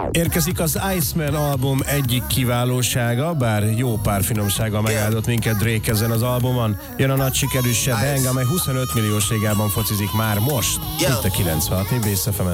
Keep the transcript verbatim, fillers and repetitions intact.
Érkezik az Iceman album egyik kiválósága, bár jó pár finomsága megáldott minket Drake ezen az albumon. Jön a nagy sikerű Shebang, amely huszonöt milliós ligában focizik már most. Itt a kilencvenhat Bass ef em.